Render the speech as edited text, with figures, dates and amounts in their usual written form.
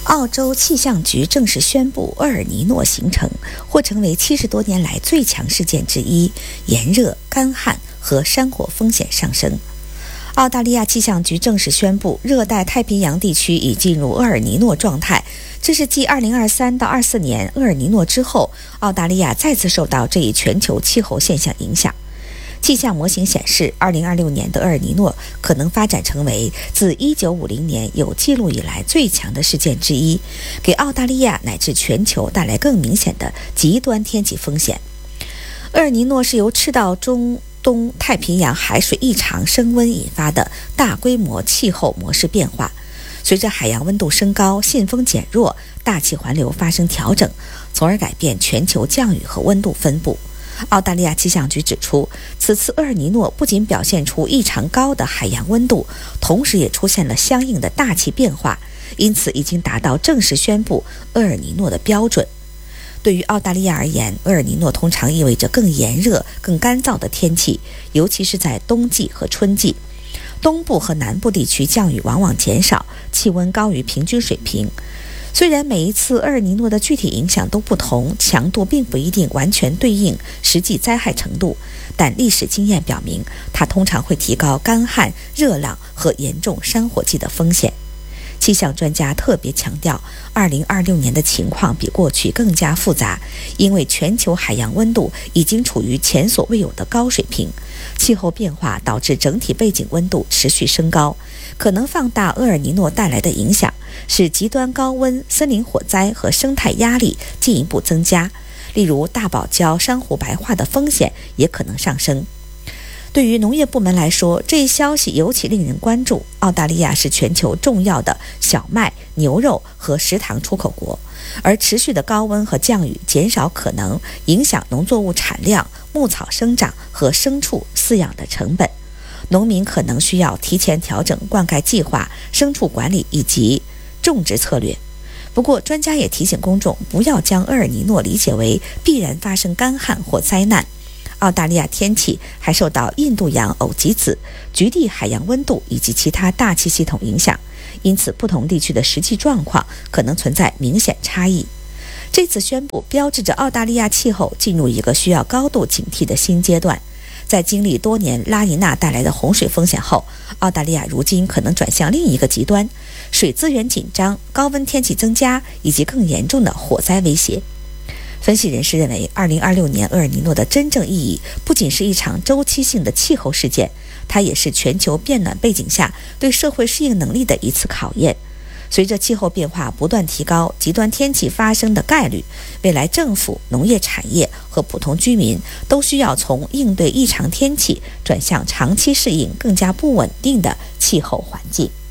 澳洲气象局正式宣布厄尔尼诺形成，或成为70多年来最强事件之一，炎热、干旱和山火风险上升。澳大利亚气象局正式宣布，热带太平洋地区已进入厄尔尼诺状态，这是继2023到24年厄尔尼诺之后，澳大利亚再次受到这一全球气候现象影响。气象模型显示，2026年的厄尔尼诺可能发展成为自1950年有记录以来最强的事件之一，给澳大利亚乃至全球带来更明显的极端天气风险。厄尔尼诺是由赤道中东太平洋海水异常升温引发的大规模气候模式变化。随着海洋温度升高，信风减弱，大气环流发生调整，从而改变全球降雨和温度分布。澳大利亚气象局指出，此次厄尔尼诺不仅表现出异常高的海洋温度，同时也出现了相应的大气变化，因此已经达到正式宣布厄尔尼诺的标准。对于澳大利亚而言，厄尔尼诺通常意味着更炎热、更干燥的天气，尤其是在冬季和春季。东部和南部地区降雨往往减少，气温高于平均水平。虽然每一次厄尔尼诺的具体影响都不同，强度并不一定完全对应实际灾害程度，但历史经验表明，它通常会提高干旱、热浪和严重山火季的风险。气象专家特别强调，2026年的情况比过去更加复杂，因为全球海洋温度已经处于前所未有的高水平，气候变化导致整体背景温度持续升高，可能放大厄尔尼诺带来的影响，使极端高温、森林火灾和生态压力进一步增加，例如大堡礁珊瑚白化的风险也可能上升。对于农业部门来说，这一消息尤其令人关注。澳大利亚是全球重要的小麦、牛肉和食糖出口国，而持续的高温和降雨减少可能影响农作物产量、牧草生长和牲畜饲养的成本。农民可能需要提前调整灌溉计划、牲畜管理以及种植策略。不过，专家也提醒公众不要将厄尔尼诺理解为必然发生干旱或灾难。澳大利亚天气还受到印度洋偶极子、极地海洋温度以及其他大气系统影响，因此不同地区的实际状况可能存在明显差异。这次宣布标志着澳大利亚气候进入一个需要高度警惕的新阶段。在经历多年拉尼娜带来的洪水风险后，澳大利亚如今可能转向另一个极端：水资源紧张、高温天气增加以及更严重的火灾威胁。分析人士认为，2026年厄尔尼诺的真正意义不仅是一场周期性的气候事件，它也是全球变暖背景下对社会适应能力的一次考验。随着气候变化不断提高，极端天气发生的概率，未来政府、农业产业和普通居民都需要从应对异常天气转向长期适应更加不稳定的气候环境。